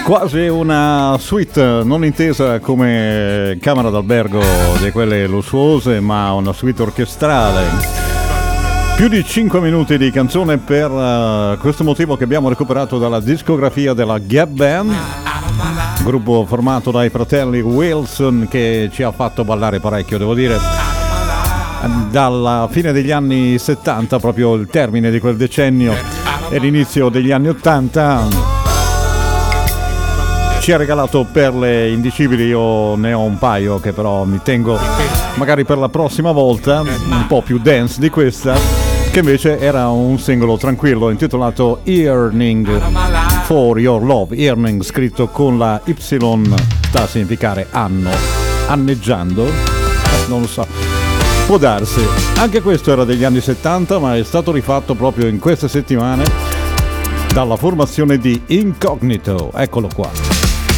Quasi una suite non intesa come camera d'albergo di quelle lussuose, ma una suite orchestrale. Più di 5 minuti di canzone per questo motivo che abbiamo recuperato dalla discografia della Gap Band, gruppo formato dai fratelli Wilson che ci ha fatto ballare parecchio, devo dire. Dalla fine degli anni 70, proprio il termine di quel decennio, e l'inizio degli anni 80, ci ha regalato perle indicibili. Io ne ho un paio che però mi tengo magari per la prossima volta, un po' più dance di questa, che invece era un singolo tranquillo intitolato Yearning for Your Love. Yearning scritto con la Y sta a significare anno, anneggiando, non lo so, può darsi. Anche questo era degli anni 70, ma è stato rifatto proprio in queste settimane dalla formazione di Incognito. Eccolo qua.